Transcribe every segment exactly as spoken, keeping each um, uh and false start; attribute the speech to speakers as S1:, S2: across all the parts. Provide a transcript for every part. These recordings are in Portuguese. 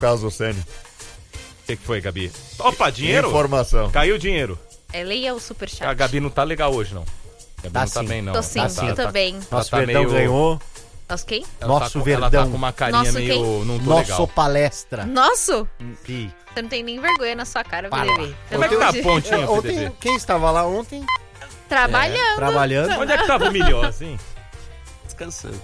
S1: caso Ceni.
S2: O que, que foi, Gabi? Opa, dinheiro?
S1: Informação.
S2: Caiu o dinheiro.
S3: É, leia o superchat.
S2: A Gabi não tá legal hoje, não. A Gabi
S4: Tá
S2: não tá
S4: sim.
S2: bem, não.
S3: Tô sim,
S2: Tá,
S3: eu
S2: tá,
S3: tô bem.
S4: Nosso
S2: tá
S4: Verdão
S2: meio-
S4: ganhou.
S3: Nosso quem?
S2: Ela
S4: Nosso
S2: tá com,
S4: Verdão.
S2: Ela tá com uma carinha
S3: Nosso
S2: meio...
S3: quem?
S2: Não tô
S4: Nosso
S2: legal.
S4: palestra.
S3: Nosso?
S4: Ih.
S3: Você não tem nem vergonha na sua cara,
S4: Para
S3: P D
S4: lá.
S3: B.
S2: Como é que tá a pontinha,
S4: É,
S2: P D
S4: ontem,
S2: B?
S4: quem estava lá ontem?
S3: Trabalhando.
S4: Trabalhando.
S2: Onde é que tava o melhor, assim?
S5: Descansando.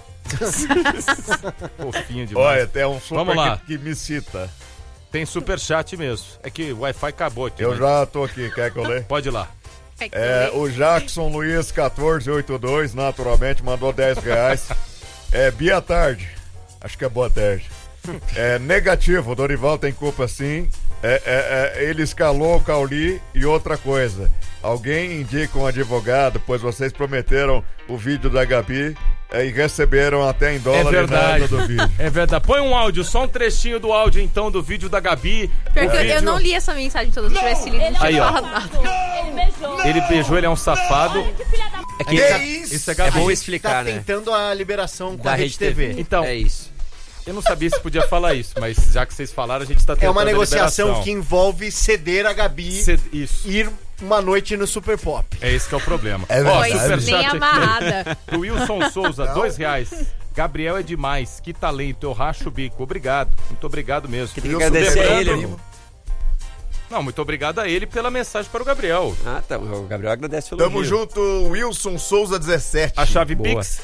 S2: Fofinho demais.
S1: Olha, tem um super
S2: Vamos lá.
S1: que, que me cita.
S2: Tem superchat mesmo. É que o Wi-Fi acabou aqui.
S1: Eu
S2: mas-
S1: já tô aqui, quer que eu leia?
S2: Pode ir lá.
S3: É que
S1: É,
S3: eu
S1: o Jackson Luiz quatorze oitenta e dois, naturalmente, mandou dez reais. É, Bia Tarde. Acho que é boa tarde. É negativo, o Dorival tem culpa sim. É, é, é, ele escalou o Cauli e outra coisa. Alguém indica um advogado, pois vocês prometeram o vídeo da Gabi é, e receberam até em dólar
S2: É verdade.
S1: e nada do vídeo.
S2: É verdade. Põe um áudio, só um trechinho do áudio, então, do vídeo da Gabi.
S3: Pior
S2: O
S3: que eu- eu
S2: vídeo-
S3: não li essa mensagem toda. Se eu tivesse lido, não tinha
S2: Aí, ó.
S3: falado nada.
S6: Ele beijou.
S2: Ele beijou, ele é um safado.
S5: É que,
S1: Que
S5: tá-
S1: isso?
S2: Isso é
S5: é
S2: Gabi.
S5: bom
S4: Tá
S5: explicar, né?
S4: tentando a liberação com
S5: Da
S4: a Rede
S5: Rede
S4: T V.
S5: T V.
S2: Então,
S5: É isso.
S2: eu não sabia se podia falar isso, mas já que vocês falaram, a gente tá tentando
S4: É uma
S2: a
S4: negociação
S2: liberação.
S4: que envolve ceder a Gabi
S2: Cê- Isso.
S4: ir uma noite no Super Pop.
S2: É esse que é o problema.
S1: É
S2: Ó,
S3: Pois
S1: verdade.
S2: superchat
S3: nem
S2: aqui.
S3: amarrada.
S2: O Wilson Souza, dois reais. Gabriel é demais, que talento, eu racho o bico. Obrigado, muito obrigado mesmo.
S5: Tem que
S1: Wilson,
S5: agradecer a
S1: lembrando-
S5: ele, amigo.
S2: Não, muito obrigado a ele pela mensagem para o Gabriel.
S5: Ah, tá. O Gabriel agradece pelo
S7: Tamo
S5: elogio.
S7: junto, Wilson Souza dezessete.
S2: A chave
S5: Boa.
S2: Pix,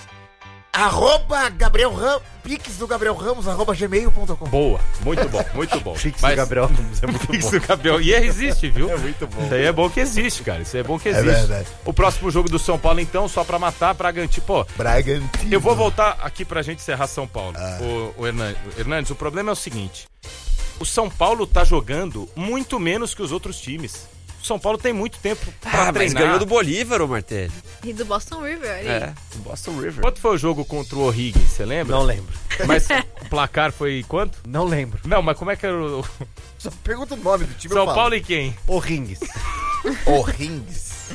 S7: Arroba Gabriel Ramos, pix do Gabriel Ramos, arroba gmail ponto com.
S2: boa, muito bom, muito bom.
S4: Pix
S2: Mas-
S4: do Gabriel Ramos é muito
S2: Pix
S4: bom.
S2: do Gabriel, e existe, viu?
S4: É muito bom.
S2: Isso aí é bom que existe, cara, isso aí é bom que
S7: É
S2: existe.
S7: verdade.
S2: O próximo jogo do São Paulo, então, só pra matar, Bragantino. Pô,
S7: Bragantino.
S2: eu vou voltar aqui pra gente encerrar São Paulo.
S7: Ah.
S2: O, o Hernandes, Hernandes, o problema é o seguinte: o São Paulo tá jogando muito menos que os outros times. O São Paulo tem muito tempo pra
S5: Ah, mas
S2: treinar.
S5: ganhou do Bolívar, ô Martelli.
S3: E do Boston River, olha aí.
S5: É, do Boston River.
S2: Quanto foi o jogo contra o O'Higgins, você lembra?
S4: Não lembro.
S2: Mas o placar foi quanto?
S4: Não lembro.
S2: Não, mas como é que era o...
S7: Só pergunta o nome do time.
S2: São
S7: eu falo.
S2: Paulo e quem?
S4: O Rings.
S7: O Rings.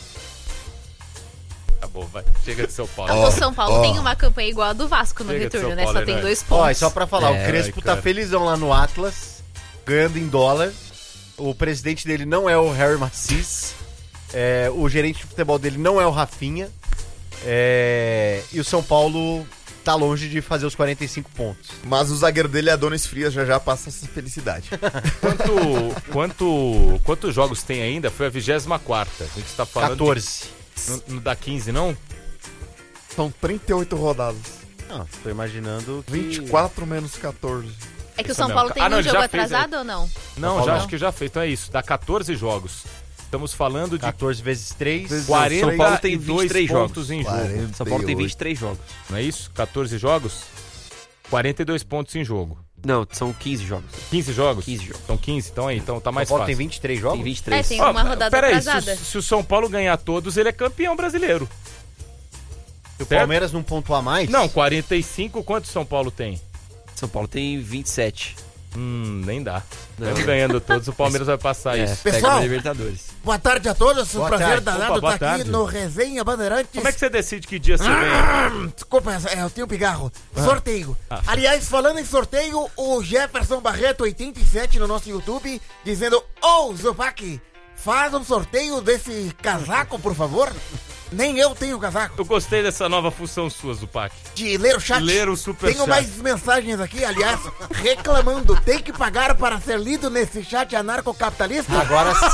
S2: Tá bom, vai. Chega de São Paulo.
S3: O São Paulo
S7: ó.
S3: tem uma campanha igual a do Vasco no
S2: Chega de
S3: retorno,
S2: São
S3: né?
S2: Paulo,
S3: Só tem
S2: né?
S3: dois
S4: Ó,
S3: pontos.
S4: e só pra falar,
S5: É,
S4: o Crespo
S2: ai,
S4: tá
S2: cara.
S4: felizão lá no Atlas, ganhando em dólar. O presidente dele não é o Harry Macis. É, o gerente de futebol dele não é o Rafinha. É, e o São Paulo tá longe de fazer os quarenta e cinco pontos.
S7: Mas o zagueiro dele é Adonis Frias, já já passa essa felicidade.
S2: Quanto, quanto, quantos jogos tem ainda? Foi a vigésima quarta. A gente tá falando... de-
S4: quatorze.
S2: Não, não dá quinze, não?
S7: São trinta e oito rodadas.
S4: Não, tô imaginando que...
S7: vinte e quatro menos quatorze.
S3: É que o
S2: Isso
S3: São
S2: mesmo.
S3: Paulo tem
S2: Ah, não,
S3: um
S2: ele
S3: jogo
S2: já fez,
S3: atrasado ou não?
S2: Não,
S4: Paulo
S2: já
S4: não.
S2: acho que já fez. Então é isso. Dá quatorze jogos. Estamos falando de
S4: quatorze vezes três.
S7: Vezes-
S2: quarenta
S5: São Paulo tem
S2: e dois
S5: vinte e três
S2: pontos
S5: jogos.
S2: em jogo.
S7: quarenta.
S5: São Paulo tem
S7: oito.
S5: vinte e três jogos.
S2: Não é isso? quatorze jogos? quarenta e dois pontos em jogo.
S5: Não, são quinze jogos.
S2: quinze jogos?
S5: quinze jogos.
S2: São quinze, então aí, então tá
S4: São
S2: mais
S4: Paulo
S2: fácil.
S4: tem vinte e três jogos?
S5: Tem vinte e
S3: É,
S5: três.
S3: tem
S2: Ó,
S3: uma rodada
S2: peraí,
S3: atrasada.
S2: se, se o São Paulo ganhar todos, ele é campeão brasileiro.
S4: Se o Palmeiras não pontuar mais...
S2: Não, quarenta e cinco, quantos São Paulo tem?
S5: São Paulo tem vinte e sete.
S2: Hum, nem dá.
S5: Não.
S2: Mesmo ganhando todos, o Palmeiras vai passar
S5: É,
S2: isso.
S5: pega
S7: Pessoal,
S5: na Libertadores.
S7: Boa tarde a todos, um
S4: Boa
S7: prazer
S4: tarde.
S7: danado
S2: Opa, boa
S7: estar aqui
S2: tarde.
S7: no Resenha Bandeirantes.
S2: Como é que você decide que dia você vem?
S7: Ah, desculpa, é, eu tenho um pigarro. Sorteio.
S2: Ah.
S7: Aliás, falando em sorteio, o Jefferson Barreto oitenta e sete no nosso YouTube, dizendo: Ô, Zupac, faz um sorteio desse casaco, por favor. Nem eu tenho casaco.
S2: Eu gostei dessa nova função sua, Zupac.
S7: De ler o chat.
S2: Ler o superchat.
S7: Tenho mais mensagens aqui, aliás, reclamando. Tem que pagar para ser lido nesse chat anarcocapitalista?
S4: Agora sim.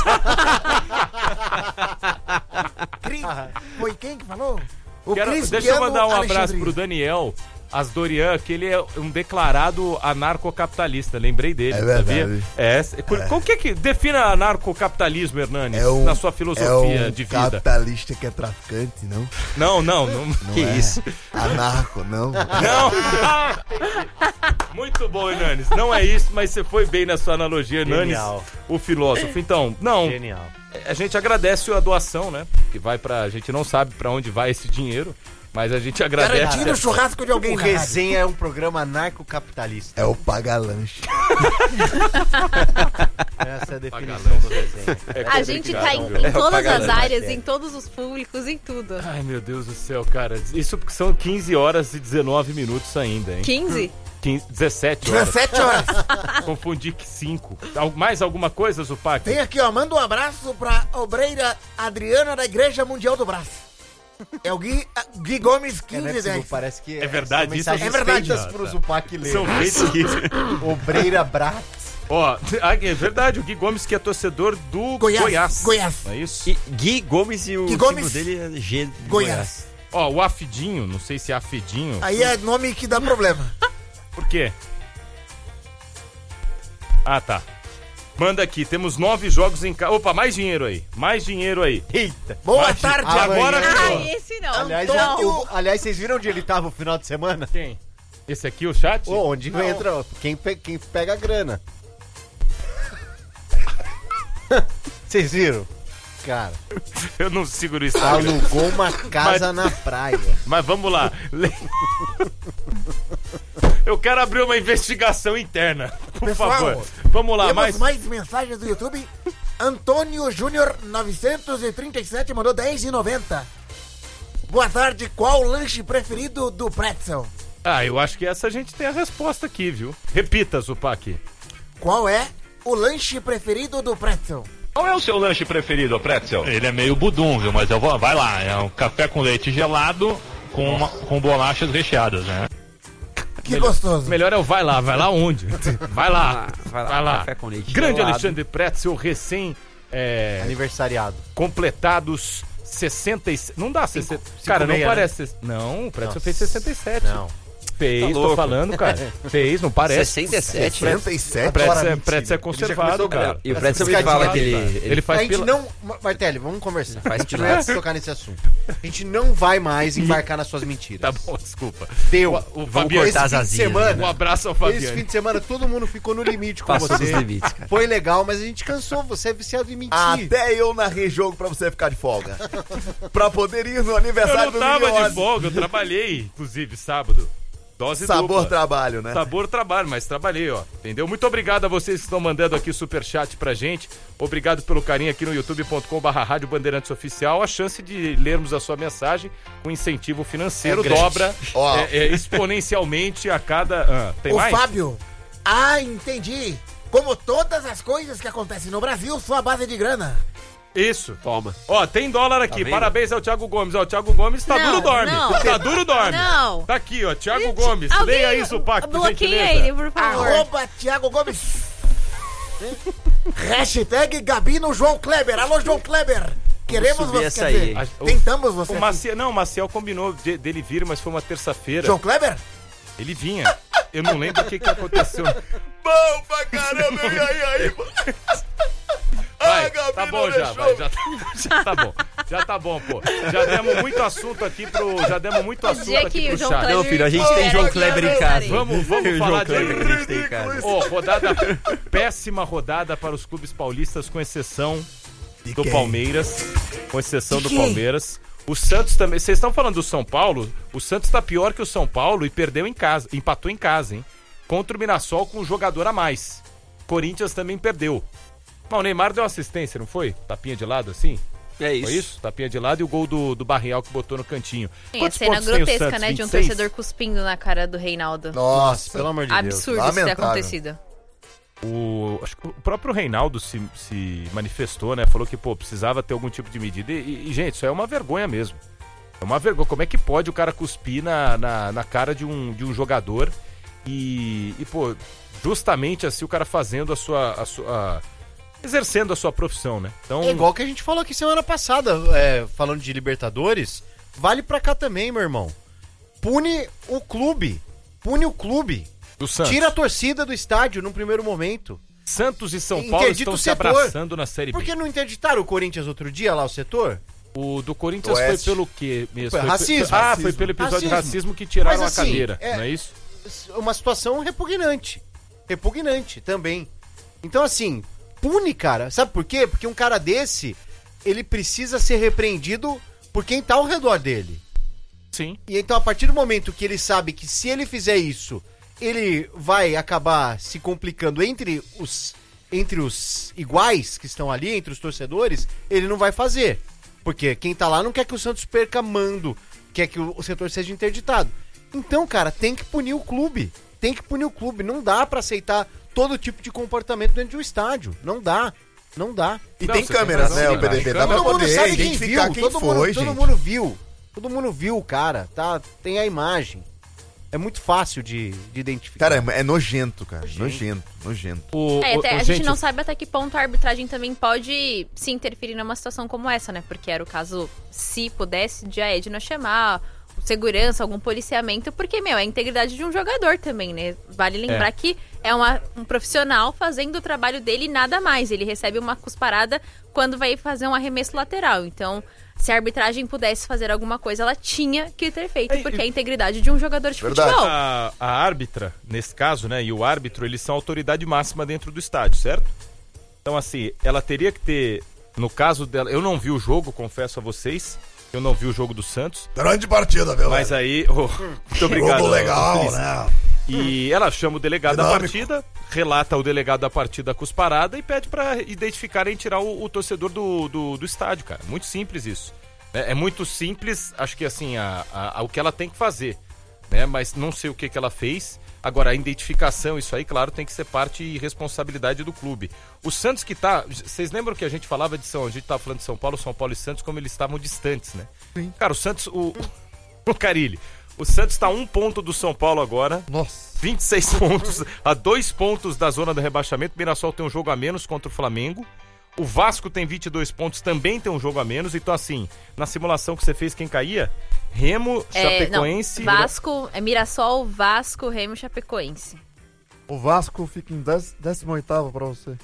S7: Cris, foi quem que falou? O
S2: Quero-
S7: Cristiano
S2: deixa eu mandar um abraço
S7: Alexandre.
S2: pro Daniel Asdorian, que ele é um declarado anarcocapitalista. Lembrei dele,
S7: É verdade.
S2: sabia? É, é. Por- Como que é que defina anarcocapitalismo, Hernanes,
S7: É um,
S2: na sua filosofia
S7: é um
S2: de vida?
S7: capitalista que é traficante, não?
S2: Não, não, não.
S5: Que
S7: é.
S5: isso?
S7: Anarco, não?
S2: Não! Muito bom, Hernanes. Não é isso, mas você foi bem na sua analogia, Hernanes,
S4: Genial.
S2: o filósofo. Então, não,
S4: Genial.
S2: a gente agradece a doação, né? Que vai pra. A gente não sabe pra onde vai esse dinheiro, mas a gente agradece.
S7: Garantindo o churrasco de alguém
S4: O
S7: na rádio.
S4: Resenha é um programa anarcocapitalista.
S7: É o paga-lanche.
S4: Essa é a definição
S2: Paga
S4: do Resenha.
S2: É
S3: A gente
S2: complicado,
S3: tá em,
S2: viu?
S3: em todas
S5: pagar,
S3: as
S5: né,
S3: áreas,
S4: Marcelo?
S3: em todos os públicos, em tudo.
S2: Ai, meu Deus do céu, cara. Isso porque são quinze horas e dezenove minutos ainda, hein?
S3: quinze?
S2: quinze, dezessete horas.
S7: dezessete horas.
S2: Confundi que cinco. Mais alguma coisa, Zupac?
S7: Tem aqui, ó, manda um abraço pra obreira Adriana da Igreja Mundial do Braço. É o Gui, Gui Gomes
S4: É,
S7: quinze
S4: né, Psyu?
S7: dez.
S4: Parece que
S2: É verdade,
S4: são
S2: isso
S4: mensagens
S7: é verdade.
S4: feitas pro Zupac ler.
S2: São feitos aqui.
S4: Obreira Bratz.
S2: Ó, ah, é verdade, o Gui Gomes que é torcedor do
S7: Goiás.
S2: Goiás.
S7: Goiás.
S2: Não é isso?
S5: E Gui Gomes e o
S7: Gui
S5: símbolo
S7: Gomes.
S5: dele é G de
S7: Goiás.
S2: Ó, o Afidinho, não sei se é Afidinho.
S7: Aí é nome que dá problema.
S2: Por quê? Ah, tá. Manda aqui, temos nove jogos em casa. Opa, mais dinheiro aí. Mais dinheiro aí.
S4: Eita.
S7: Boa
S2: Mais-
S7: tarde,
S4: Ah,
S2: Agora
S4: amanhã.
S2: ficou.
S3: Ah, esse não.
S4: Aliás,
S3: não.
S4: eu- aliás, vocês viram onde ele tava no final de semana?
S2: Quem? Esse aqui, o chat?
S4: Ô, onde entra quem, pe- quem pega a grana. Vocês viram? Cara,
S2: Eu não seguro isso. Instagram.
S4: alugou uma casa na praia.
S2: Mas vamos lá. Le- Eu quero abrir uma investigação interna, por
S7: Pessoal,
S2: favor. Vamos lá,
S7: Temos
S2: mais.
S7: mais mensagens do YouTube. Antônio Júnior novecentos e trinta e sete mandou dez e noventa. Boa tarde, qual o lanche preferido do Pretzel?
S2: Ah, eu acho que essa a gente tem a resposta aqui, viu? Repita, Zupac.
S7: Qual é o lanche preferido do Pretzel?
S6: Qual é o seu lanche preferido, Pretzel? Ele é meio budum, viu? Mas eu vou, vai lá, é um café com leite gelado com, uma, com bolachas recheadas, né?
S7: Que gostoso.
S2: Melhor é o vai lá, vai lá onde? Vai lá,
S5: Vai lá,
S2: vai lá.
S5: café com leite
S2: Grande
S5: gelado.
S2: Alexandre Pretzel, recém é,
S4: Aniversariado.
S2: completados sessenta e sete. Não dá sessenta.
S4: cinco
S2: Cara, não
S4: meia,
S2: parece. Não, o Pretzel
S4: Nossa.
S2: fez sessenta e sete.
S4: Não.
S2: Fez,
S5: Tá
S2: tô
S5: louco.
S2: falando, cara. Fez, não parece.
S5: sessenta e sete.
S7: sessenta e sete?
S2: Pretzel,
S4: Agora,
S2: é- Pretzel é conservado, cara.
S5: E o
S4: Essa
S5: Pretzel
S4: piscadinha
S5: fala que
S4: aí,
S5: ele,
S4: cara.
S5: ele,
S2: Ele
S4: A
S2: faz
S4: gente
S2: pela...
S4: não... Ma- Martelli, vamos conversar.
S5: Faz
S4: a gente não
S5: pela-
S4: vai tocar nesse assunto. A gente não vai mais embarcar nas suas mentiras.
S2: Tá bom, desculpa.
S4: Deu.
S2: O, o
S5: Vamos
S2: Fabiano,
S5: cortar as
S4: Esse fim de
S5: asinhas,
S4: semana-
S2: um abraço ao
S4: Esse
S2: Fabiano.
S4: fim de semana todo mundo ficou no limite com
S5: Passou dos
S4: você.
S5: limites, cara.
S4: Foi legal, mas a gente cansou. Você é viciado em mentir.
S1: Até eu narrei jogo pra você ficar de folga. Pra poder ir no
S2: Eu
S1: aniversário
S2: não
S1: do
S2: tava de
S1: Miliones.
S2: folga, eu trabalhei, inclusive, sábado. Dose
S1: Sabor
S2: dupla.
S1: trabalho, né?
S2: Sabor trabalho, mas trabalhei, ó. Entendeu? Muito obrigado a vocês que estão mandando aqui superchat pra gente. Obrigado pelo carinho aqui no youtube ponto com barra Rádio Bandeirantes Oficial. A chance de lermos a sua mensagem com incentivo financeiro
S4: É grande.
S2: dobra
S1: Ó.
S2: é, é, exponencialmente a cada... Ah, tem
S7: o
S2: mais?
S7: Fábio. Ah, entendi. Como todas as coisas que acontecem no Brasil são a base de grana.
S2: Isso.
S5: Toma.
S2: Ó, tem dólar aqui.
S5: vendo?
S2: Parabéns ao Thiago Gomes. Ó, o Thiago Gomes tá
S3: Não,
S2: duro dorme.
S3: não.
S2: Tá duro dorme.
S3: Não.
S2: Tá aqui, ó. Thiago Gomes.
S3: Alguém
S2: Leia isso, Pac, por
S3: bloqueia
S2: gentileza.
S3: ele, por favor.
S7: Arroba Thiago Gomes. Hashtag Gabino João Kleber. Alô, João Kleber. Queremos
S5: subir
S7: você.
S5: essa
S7: quer
S5: aí,
S7: dizer,
S5: hein?
S2: A- o-
S7: tentamos você.
S2: O Maciel, não, o Maciel combinou de- dele vir, mas foi uma terça-feira.
S7: João Kleber?
S2: Ele vinha. Eu não lembro o que, que aconteceu.
S1: Bom pra caramba, e aí, aí, mano?
S2: Vai,
S1: Ah, Gabi,
S2: tá
S1: não
S2: bom já,
S1: deixou.
S2: vai, já tá, já tá bom. Já tá bom, pô. Já demos muito assunto aqui pro. Já demos muito
S3: O
S2: assunto
S3: dia
S2: aqui
S3: que
S2: pro
S3: o João
S2: chat.
S3: Kleber...
S5: Não, filho, a gente tem
S3: vier
S5: João
S3: aqui,
S5: Kleber
S3: eu
S5: em casa.
S3: voltarei.
S2: Vamos, vamos
S5: O
S2: falar
S5: João
S2: de.
S5: Kleber que a gente tem em casa.
S2: Ô, rodada. Péssima rodada para os clubes paulistas, com exceção do
S1: quem?
S2: Palmeiras. Com exceção
S7: De
S2: do
S7: quem?
S2: Palmeiras. O Santos também. Vocês estão falando do São Paulo? O Santos tá pior que o São Paulo e perdeu em casa. Empatou em casa, hein? Contra o Mirassol com um jogador a mais. Corinthians também perdeu. Mas o Neymar deu assistência, não foi? Tapinha de lado assim?
S5: É isso.
S2: Foi isso? Tapinha de lado e o gol do, do Barreal que botou no cantinho.
S3: Tem a
S2: Quantos
S3: cena
S2: pontos tem o
S3: grotesca,
S2: Santos?
S3: né? De um
S2: vinte e seis?
S3: torcedor cuspindo na cara do Reinaldo.
S7: Nossa.
S4: Pelo amor de Deus.
S3: Absurdo isso ter
S1: lamentável.
S3: acontecido.
S2: O, acho que o próprio Reinaldo se, se manifestou, né? Falou que, pô, precisava ter algum tipo de medida. E, e, gente, isso é uma vergonha mesmo. É uma vergonha. Como é que pode o cara cuspir na, na, na cara de um, de um jogador e, e, pô, justamente assim o cara fazendo a sua... A sua exercendo a sua profissão, né? Então,
S4: É igual que a gente falou aqui semana passada, é, falando de Libertadores. Vale pra cá também, meu irmão. Pune o clube. Pune o clube.
S2: do Santos.
S4: Tira a torcida do estádio num primeiro momento.
S2: Santos e São Paulo
S4: Interdita
S2: estão
S4: o
S2: se
S4: setor.
S2: abraçando na Série B.
S4: Por que não interditaram o Corinthians outro dia lá, o setor?
S2: O do Corinthians foi
S1: Oeste.
S2: pelo quê mesmo?
S4: Foi
S2: Foi
S4: racismo.
S2: pe- Ah,
S1: Racismo.
S2: foi pelo episódio de
S4: Racismo.
S2: racismo que tiraram
S4: Mas,
S2: a
S4: assim,
S2: cadeira,
S4: é-
S2: não é isso?
S4: Uma situação repugnante. Repugnante também. Então, assim, pune, cara. Sabe por quê? Porque um cara desse, ele precisa ser repreendido por quem tá ao redor dele.
S2: Sim.
S4: E então, a partir do momento que ele sabe que se ele fizer isso, ele vai acabar se complicando entre os, entre os iguais que estão ali, entre os torcedores, ele não vai fazer. Porque quem tá lá não quer que o Santos perca mando, quer que o, o setor seja interditado. Então, cara, tem que punir o clube. tem que punir o clube. Não dá pra aceitar todo tipo de comportamento dentro de um estádio. Não dá. Não dá.
S1: E
S2: Não,
S1: tem
S2: você tem
S1: câmeras,
S2: razão,
S1: né,
S2: sim,
S1: o P D B?
S2: cara.
S1: Dá pra
S4: Todo mundo
S1: poder
S4: sabe quem
S1: identificar
S4: viu.
S1: quem
S4: todo,
S1: foi,
S4: mundo,
S1: gente.
S4: todo mundo viu. Todo mundo viu o cara, tá? Tem a imagem. É muito fácil de, de identificar.
S1: Cara, é, é nojento, cara. Nojento, nojento.
S2: O,
S3: É,
S2: o-
S3: até,
S2: o-
S3: a
S2: gente,
S3: gente não sabe até que ponto a arbitragem também pode se interferir numa situação como essa, né? Porque era o caso, se pudesse, de a Edna chamar segurança, algum policiamento, porque, meu, é a integridade de um jogador também, né? Vale lembrar
S2: É.
S3: que é uma, um profissional fazendo o trabalho dele e nada mais. Ele recebe uma cusparada quando vai fazer um arremesso lateral. Então, se a arbitragem pudesse fazer alguma coisa, ela tinha que ter feito,
S2: É,
S3: porque
S2: e-
S3: é a integridade de um jogador de
S1: Verdade.
S3: futebol.
S2: A, a árbitra, nesse caso, né, e o árbitro, eles são a autoridade máxima dentro do estádio, certo? Então, assim, ela teria que ter, no caso dela, eu não vi o jogo, confesso a vocês, eu não vi o jogo do Santos,
S1: Grande partida, meu
S2: mas aí, oh, muito obrigado.
S1: Jogo legal,
S2: Cris.
S1: né?
S2: E ela chama o delegado da
S1: Dinâmico.
S2: partida, relata o delegado da partida a cusparada e pede pra identificarem e tirar o, o torcedor do, do, do estádio, cara. Muito simples isso. É, é muito simples, acho que assim, a, a- a- o que ela tem que fazer, né? Mas não sei o que, que ela fez. Agora, a identificação, isso aí, claro, tem que ser parte e responsabilidade do clube. O Santos que tá... Vocês lembram que a gente falava de São... A gente tava falando de São Paulo, São Paulo e Santos, como eles estavam distantes, né? Sim. Cara, o Santos... O, o Carille, o Santos tá a um ponto do São Paulo agora.
S1: Nossa.
S2: vinte e seis pontos, a dois pontos da zona do rebaixamento. O Mirassol tem um jogo a menos contra o Flamengo. O Vasco tem vinte e dois pontos, também tem um jogo a menos. Então, assim, na simulação que você fez, quem caía? Remo,
S3: É,
S2: Chapecoense...
S3: não, Vasco, é Mirassol, Vasco, Remo e Chapecoense.
S8: O Vasco fica em décimo oitavo pra você.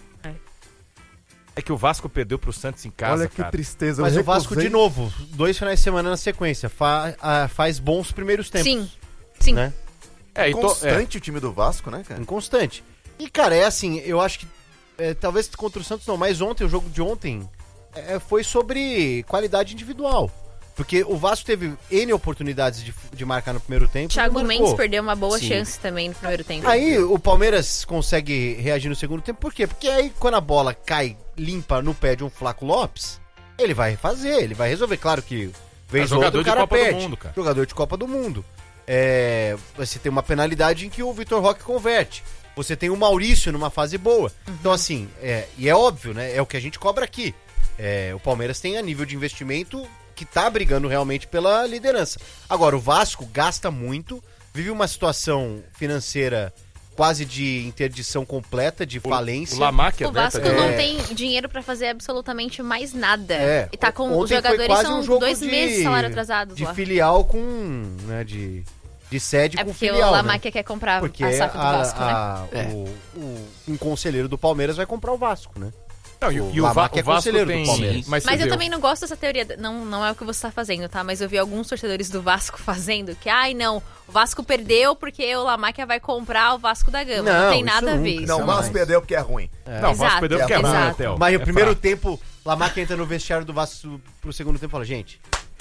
S2: É que o Vasco perdeu pro Santos em casa,
S8: Olha que
S2: cara.
S8: tristeza.
S4: Mas
S8: eu
S4: o Vasco,
S8: recusei-
S4: de novo, dois finais de semana na sequência, fa- ah, faz bons primeiros tempos.
S3: Sim, sim.
S4: Né?
S2: É, então, é,
S1: Constante o time do Vasco, né, cara?
S4: Inconstante. E, cara, é assim, eu acho que. é, talvez contra o Santos não, mas ontem, o jogo de ontem, é, foi sobre qualidade individual. Porque o Vasco teve N oportunidades de, de marcar no primeiro tempo. e
S3: Thiago
S4: não
S3: Mendes
S4: marcou.
S3: perdeu uma boa
S4: Sim.
S3: chance também no primeiro tempo.
S4: Aí o Palmeiras consegue reagir no segundo tempo, por quê? Porque aí quando a bola cai limpa no pé de um Flaco Lopes, ele vai refazer, ele vai resolver. Claro que vez
S2: É
S4: ou
S2: jogador
S4: outro o
S2: de
S4: cara
S2: Copa do
S4: perde.
S2: Mundo, cara.
S4: Jogador de Copa do Mundo. É, você tem uma penalidade em que o Vitor Roque converte. Você tem o Maurício numa fase boa. Então assim, é, e é óbvio, né? É o que a gente cobra aqui. É, o Palmeiras tem a nível de investimento que tá brigando realmente pela liderança. Agora, o Vasco gasta muito, vive uma situação financeira quase de interdição completa, de falência.
S2: o Lamac é
S3: O Vasco
S2: aberto,
S3: não
S4: É.
S3: tem dinheiro pra fazer absolutamente mais nada.
S4: É,
S3: E tá com
S4: ontem
S3: os
S4: foi
S3: jogadores
S4: quase
S3: são
S4: um jogo
S3: dois
S4: de-
S3: meses de salário atrasados
S4: de
S3: lá.
S4: filial com, né, de, de sede
S3: É
S4: com
S3: porque
S4: filial,
S3: o
S4: né?
S3: Lamáquia quer comprar
S4: Porque
S3: a SAF do
S4: a-
S3: Vasco, né?
S4: a- o, o- um conselheiro do Palmeiras vai comprar o Vasco, né?
S2: Não, e,
S4: O
S2: e o, Va
S4: Lamac é
S2: o Vasco
S4: conselheiro do
S2: tem...
S4: Palmeiras.
S2: Mas,
S3: Mas
S2: você
S3: eu
S2: vê,
S3: também não gosto dessa teoria. Não, não é o que você tá fazendo, tá? Mas eu vi alguns torcedores do Vasco fazendo que, ai, não, o Vasco perdeu porque o Lamáquia vai comprar o Vasco da Gama. Não,
S4: Não,
S3: tem
S4: isso
S3: nada a
S4: nunca.
S3: ver isso.
S1: Não, o
S4: Jamais.
S1: Vasco perdeu porque é ruim.
S2: Não, o Vasco
S3: Exato,
S2: perdeu porque é ruim,
S3: exato.
S2: Natel.
S4: Mas
S2: É
S4: o primeiro
S2: fraco.
S4: tempo, Lamac entra no vestiário do Vasco pro segundo tempo e fala, gente,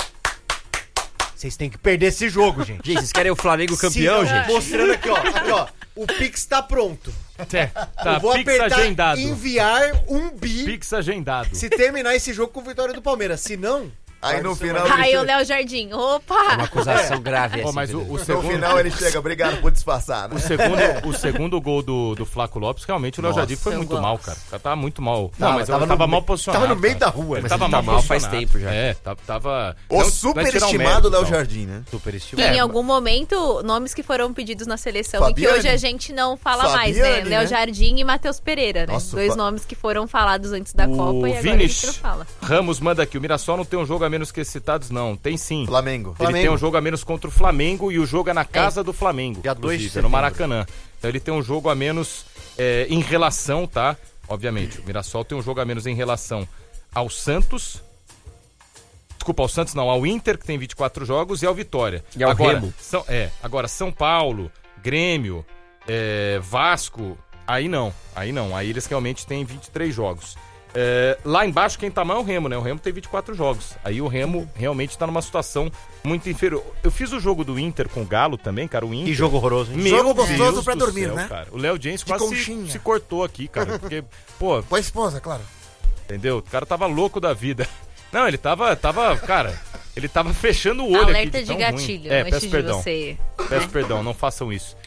S4: vocês têm que perder esse jogo, gente.
S5: Gente, vocês querem o Flamengo campeão,
S4: Se-
S5: gente?
S4: Mostrando aqui, ó, aqui, ó, o Pix tá pronto.
S2: É, tá,
S4: Eu vou
S2: Pix
S4: apertar
S2: agendado.
S4: enviar um bi
S2: Pix agendado.
S4: se terminar esse jogo com vitória do Palmeiras. Se não,
S1: Aí no final
S3: Ai,
S1: ele
S3: o
S1: chega,
S3: Léo Jardim.
S5: É uma
S3: Opa!
S5: acusação grave
S2: Ó,
S5: essa.
S2: mas o, o
S1: no
S2: segundo...
S1: final ele chega, obrigado por disfarçar, né?
S2: O segundo, o segundo gol do, do Flaco Lopes, realmente o Léo
S1: Nossa,
S2: Jardim foi
S3: eu
S2: muito
S3: gosto.
S2: mal, cara. O cara tava muito mal.
S4: Tava,
S2: não, mas
S4: tava
S2: ele tava
S4: no
S2: mal
S4: meio-
S2: posicionado.
S4: tava no meio
S2: cara.
S4: da rua.
S2: Ele
S5: Mas
S2: tava
S5: ele tá mal faz
S2: posicionado.
S5: tempo já.
S2: É, tava... tava...
S1: O
S2: não- não é tirar o
S1: superestimado
S2: mérito,
S1: Léo
S2: não.
S1: Jardim, né?
S4: super
S3: E
S4: estilo.
S2: É,
S3: em algum momento, nomes que foram pedidos na seleção e que
S1: Fabiane.
S3: hoje a gente não fala mais, né?
S1: Fabiane,
S3: Léo
S1: né?
S3: Jardim e Matheus Pereira, né?
S1: Nossa,
S3: Dois
S1: Fa-
S3: nomes que foram falados antes da
S2: O
S3: Copa e agora
S2: Vinícius.
S3: a gente não fala.
S2: Ramos manda aqui. O Mirassol não tem um jogo a menos que esses citados, não. Tem sim.
S1: Flamengo.
S2: Ele
S4: Flamengo.
S2: tem um jogo a menos contra o Flamengo e o jogo é na casa do Flamengo.
S4: Dia dois de
S2: inclusive, é no
S4: setembro.
S2: Maracanã. Então ele tem um jogo a menos é, em relação, tá? Obviamente, o Mirassol tem um jogo a menos em relação ao Santos. Desculpa, ao Santos não, ao Inter, que tem vinte e quatro jogos, e ao Vitória.
S5: E ao
S2: agora,
S5: Remo.
S2: São, é, agora São Paulo, Grêmio, é, Vasco, aí não, aí não. Aí eles realmente têm vinte e três jogos. É, lá embaixo quem tá mal é o Remo, né? O Remo tem vinte e quatro jogos. Aí o Remo realmente tá numa situação muito inferior. Eu fiz o jogo do Inter com o Galo também, cara. O Inter.
S4: Que jogo horroroso, hein?
S2: Meu
S7: Jogo gostoso
S2: Deus
S7: pra
S2: do
S7: dormir,
S2: céu,
S7: né?
S2: cara. O Léo James
S7: De
S2: quase se,
S7: conchinha.
S2: se cortou aqui, cara. Porque, pô,
S7: Com a esposa, claro.
S2: entendeu? O cara tava louco da vida. Não, ele tava, tava, cara, ele tava fechando o olho aqui
S3: Alerta
S2: de
S3: de
S2: tão
S3: gatilho
S2: ruim. É,
S3: antes
S2: peço
S3: de
S2: perdão.
S3: você.
S2: Peço perdão, não façam isso.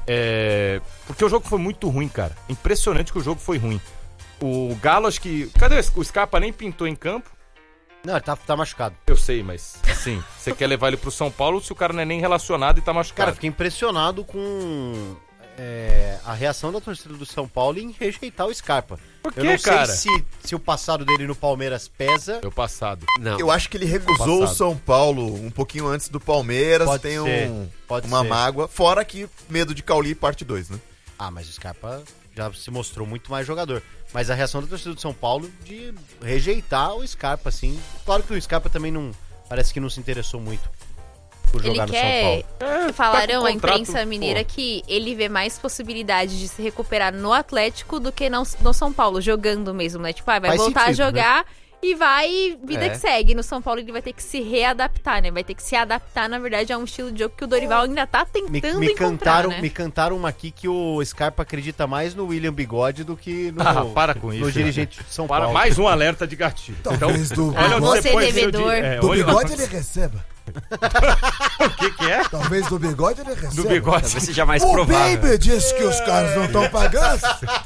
S2: É... Porque o jogo foi muito ruim, cara. Impressionante que o jogo foi ruim. O Galo, acho que... Cadê o Scarpa? Nem pintou em campo.
S4: Não, ele tá, tá machucado.
S2: Eu sei, mas, assim, você quer levar ele pro São Paulo se o cara não é nem relacionado e tá machucado?
S4: Cara, fiquei impressionado com é, a reação da torcida do São Paulo em rejeitar o Scarpa.
S2: Por quê,
S4: Eu não
S2: cara?
S4: sei se, se o passado dele no Palmeiras pesa.
S2: Meu passado.
S5: Não.
S1: Eu acho que ele recusou o
S2: Passado.
S1: São Paulo um pouquinho antes do Palmeiras.
S4: Pode
S1: tem
S4: ser,
S1: um,
S4: pode
S1: uma
S4: ser.
S1: mágoa. Fora que medo de Cauli, parte dois, né?
S4: Ah, mas o Scarpa já se mostrou muito mais jogador. Mas a reação da torcida do São Paulo de rejeitar o Scarpa, assim. Claro que o Scarpa também não. Parece que não se interessou muito por
S3: Ele
S4: jogar no
S3: quer.
S4: São Paulo.
S2: É,
S3: Falaram
S2: tá
S3: a
S2: com contrato,
S3: imprensa mineira
S2: pô.
S3: que ele vê mais possibilidade de se recuperar no Atlético do que não, no São Paulo, jogando mesmo, né? Tipo, ah, vai
S4: Faz
S3: voltar
S4: sentido,
S3: a jogar e vai, vida
S4: É.
S3: que segue. No São Paulo ele vai ter que se readaptar, né? Vai ter que se adaptar, na verdade, a um estilo de jogo que o Dorival ainda tá
S4: Me,
S3: tentando
S4: me
S3: encontrar,
S4: cantaram,
S3: né?
S4: me cantaram uma aqui que o Scarpa acredita mais no William Bigode do que no,
S2: Ah, para com isso,
S4: no dirigente de São
S2: Para
S4: Paulo.
S2: mais um alerta de gatilho.
S8: Talvez do,
S3: Ah,
S2: onde
S3: você
S2: põe seu
S3: devedor.
S2: di- é,
S8: do
S2: olha-
S8: bigode ele receba.
S2: O que que é?
S8: Talvez do bigode ele receba.
S2: Do bigode.
S5: Talvez seja mais
S8: O
S5: provável.
S8: Baby disse que os caras não estão pagando.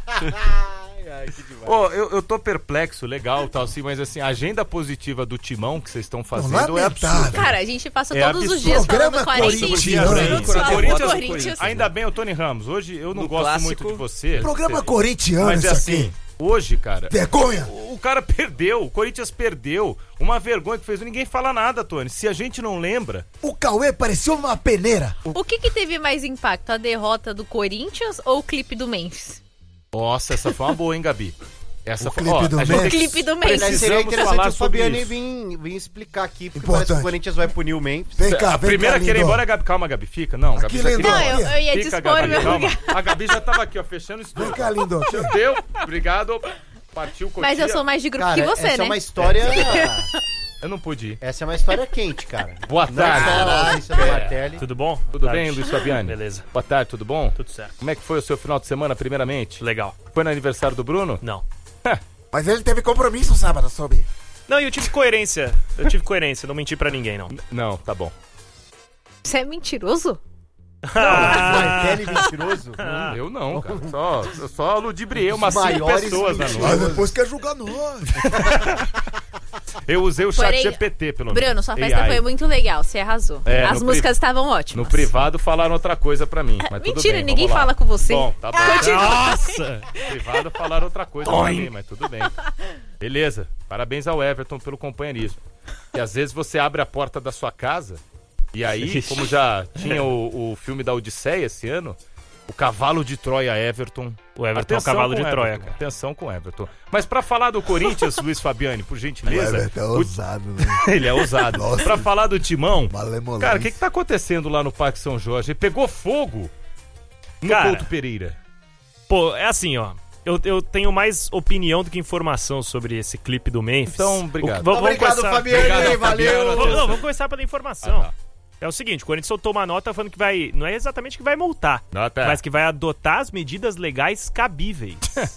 S2: Ô, eu, eu tô perplexo, legal, tal, assim, mas assim, a agenda positiva do timão que vocês estão fazendo é
S8: lamentável.
S2: absurda.
S3: Cara, a gente passa
S2: É
S3: todos
S2: absurdo.
S3: os dias
S8: Programa
S3: falando quarenta e cinco
S8: corintiano.
S3: minutos falando do
S2: Corinthians-
S3: Corinthians.
S2: Ainda bem, o Tony Ramos, hoje eu não
S5: No
S2: gosto
S5: clássico,
S2: muito de você.
S8: Programa
S2: Você-
S8: corintiano
S2: Mas é
S8: isso
S2: assim,
S8: aqui.
S2: hoje, cara,
S8: Vergonha.
S2: o cara perdeu, o Corinthians perdeu. Uma vergonha que fez, ninguém fala nada, Tony. Se a gente não lembra,
S8: O Cauê parecia uma peneira.
S3: O que que teve mais impacto, a derrota do Corinthians ou o clipe do Memphis?
S2: nossa, essa foi uma boa, hein, Gabi? Essa
S8: O
S2: foi,
S8: clipe do
S2: a gente
S8: Memphis.
S2: tem que-
S3: Clipe do
S4: Aliás,
S3: Memphis.
S4: seria
S2: Precisamos
S4: interessante
S2: falar
S4: o
S2: sobre
S4: Fabiani
S2: isso.
S4: vir, vir explicar aqui, porque
S8: Importante.
S4: parece que o Corinthians vai punir o Memphis.
S8: Vem cá,
S2: A
S8: vem
S2: primeira
S8: cá,
S2: a querer ir
S8: lindo.
S2: embora é a Gabi. Calma, Gabi, fica. Não, Gabi
S8: Aqui,
S2: já
S8: lindo.
S3: Não,
S2: queria ir
S3: eu,
S2: embora.
S3: eu ia
S2: Fica,
S3: dispor
S2: Gabi,
S3: meu
S2: calma.
S3: lugar.
S2: A Gabi já tava aqui, ó, fechando o estúdio.
S8: Vem cá, lindo.
S2: Deu, obrigado. Partiu, curtia.
S3: Mas eu sou mais de grupo
S4: Cara,
S3: que você,
S4: essa
S3: né?
S4: é uma história...
S2: Eu não pude ir.
S4: essa é uma história quente, cara.
S2: Boa
S4: Não
S2: tarde.
S4: só a ausência do Martelli.
S9: Tudo bom?
S2: Tudo
S9: Tarde.
S2: bem, Luiz Fabiani?
S9: Beleza.
S2: Boa tarde, tudo bom?
S9: Tudo certo.
S2: Como é que foi o seu final de semana, primeiramente?
S9: Legal.
S2: Foi no aniversário do Bruno?
S9: Não.
S7: Mas ele teve compromisso sábado, soube?
S9: Não, e eu tive coerência. Eu tive coerência, não menti pra ninguém, não.
S2: Não, tá bom.
S3: Você é mentiroso?
S4: Martelli mentiroso.
S2: Eu não, cara. Só, eu só ludibriei
S4: Os
S2: umas cinco
S4: maiores
S2: pessoas na
S4: mentirosos.
S8: Mas
S2: noite.
S8: depois quer julgar nós.
S2: Eu usei o chat
S3: Porém,
S2: G P T, pelo menos.
S3: Bruno, sua festa
S2: A I.
S3: foi muito legal, você arrasou.
S2: É,
S3: As
S2: no
S3: músicas estavam ótimas.
S2: No privado falaram outra coisa pra mim, mas tudo
S3: Mentira,
S2: bem,
S3: ninguém
S2: vamos lá.
S3: fala com você.
S2: Bom, tá bom.
S9: Nossa!
S2: No privado falaram outra coisa pra mim, mas tudo bem. Beleza, parabéns ao Everton pelo companheirismo. E às vezes você abre a porta da sua casa, e aí, como já tinha o, o filme da Odisseia esse ano, o cavalo de Troia Everton.
S9: O Everton é o
S2: Atenção
S9: cavalo
S2: com
S9: de
S2: o
S9: Troia,
S2: Everton,
S9: cara.
S2: Atenção com o Everton. Mas pra falar do Corinthians, Luiz Fabiani, por
S8: O
S2: gentileza.
S8: Everton é
S2: o-
S8: ousado, né?
S2: Ele é ousado.
S8: Nossa.
S2: Pra falar do Timão,
S8: Malemolência.
S2: cara, o que que tá acontecendo lá no Parque São Jorge? Ele pegou fogo no
S9: Cara,
S2: Couto Pereira.
S9: Pô, é assim, ó. Eu, eu tenho mais opinião do que informação sobre esse clipe do Memphis.
S2: Então, obrigado.
S9: O- vamos- vamos
S4: Obrigado,
S9: começar-
S4: Fabiani.
S2: Obrigado,
S4: valeu.
S2: Fabiano.
S9: Vamos, não, vamos começar pela informação.
S2: Ah, tá.
S9: É o seguinte, o Corinthians soltou uma nota falando que vai... Não é exatamente que vai multar,
S2: Nota.
S9: mas que vai adotar as medidas legais cabíveis.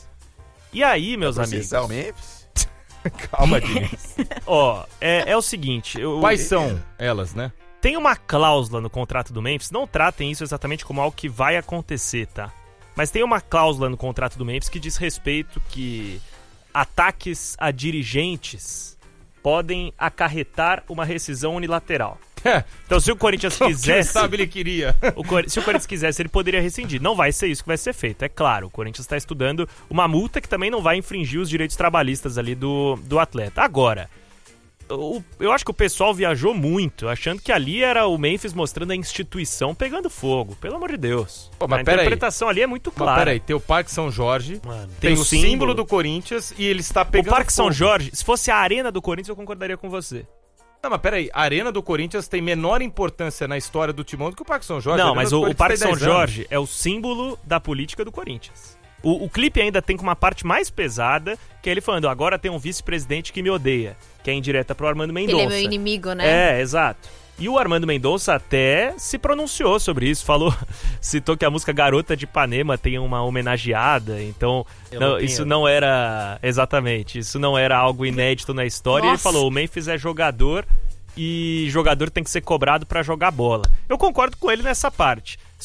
S9: E aí, meus amigos,
S1: Processar o Memphis?
S2: Calma, Diniz.
S9: ó, é, é o seguinte... Eu,
S2: Quais são elas, né?
S9: Tem uma cláusula no contrato do Memphis, não tratem isso exatamente como algo que vai acontecer, tá? Mas tem uma cláusula no contrato do Memphis que diz respeito que ataques a dirigentes podem acarretar uma rescisão unilateral. Então, se o Corinthians
S2: Quem
S9: quisesse,
S2: sabe ele queria.
S9: o Cor- se o Corinthians quisesse, ele poderia rescindir. Não vai ser isso que vai ser feito, é claro. O Corinthians está estudando uma multa que também não vai infringir os direitos trabalhistas ali do, do atleta. Agora, o- eu acho que o pessoal viajou muito, achando que ali era o Memphis mostrando a instituição pegando fogo. Pelo amor de Deus.
S2: Pô, mas
S9: a
S2: pera aí.
S9: interpretação ali é muito
S2: Mas
S9: clara.
S2: peraí, tem o Parque São Jorge,
S9: Mano,
S2: tem, o símbolo. do Corinthians e ele está
S9: O
S2: pegando
S9: Parque São
S2: fogo.
S9: Jorge, se fosse a arena do Corinthians, eu concordaria com você.
S2: Não, mas peraí, a Arena do Corinthians tem menor importância na história do Timão do que o Parque São Jorge. A
S9: Não,
S2: Arena
S9: mas
S2: do
S9: o, o
S2: Corinthians
S9: Parque
S2: tem
S9: São
S2: dez anos.
S9: Jorge é o símbolo da política do Corinthians. O, o clipe ainda tem uma parte mais pesada, que é ele falando, agora tem um vice-presidente que me odeia, que é indireta pro Armando Mendonça.
S3: Ele é meu inimigo, né?
S9: É, exato. E o Armando Mendonça até se pronunciou sobre isso, falou, citou que a música Garota de Ipanema tem uma homenageada, então
S4: Eu
S9: não,
S4: não
S9: isso
S4: tenho.
S9: não era, exatamente, isso não era algo inédito na história. E ele
S3: Nossa.
S9: falou, o Memphis é jogador e jogador tem que ser cobrado pra jogar bola. Eu concordo com ele nessa parte.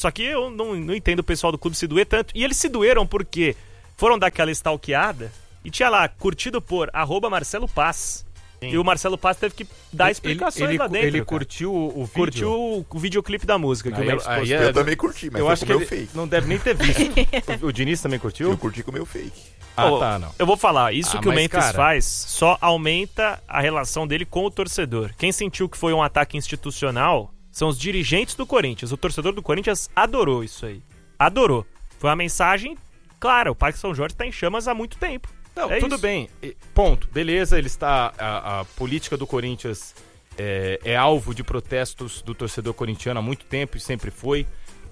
S9: Só que eu não, não entendo o pessoal do clube se doer tanto. E eles se doeram porque foram dar aquela stalkeada e tinha lá, curtido por arroba Marcelo Paz. Sim. E o Marcelo Paz teve que dar explicações
S2: ele,
S9: lá dentro.
S2: Ele
S9: cara.
S2: curtiu o, o vídeo?
S9: Curtiu o, o videoclipe da música que
S2: aí,
S9: o Memphis
S2: aí,
S9: postou.
S2: aí,
S1: Eu também curti, mas
S2: eu
S1: foi
S2: acho
S1: com
S2: que
S1: o meu
S2: ele
S1: fake.
S2: não deve nem ter visto. o, o Diniz também curtiu?
S1: Eu curti com o meu fake.
S2: Ah,
S9: oh,
S2: tá, não.
S9: Eu vou falar, isso
S2: Ah,
S9: que o
S2: mas,
S9: Memphis
S2: cara...
S9: faz só aumenta a relação dele com o torcedor. Quem sentiu que foi um ataque institucional são os dirigentes do Corinthians. O torcedor do Corinthians adorou isso aí. Adorou. Foi uma mensagem clara, o Parque São Jorge está em chamas há muito tempo.
S2: Não,
S9: é
S2: tudo
S9: isso.
S2: bem. Ponto. Beleza, ele está. A, a política do Corinthians é, é alvo de protestos do torcedor corintiano há muito tempo e sempre foi.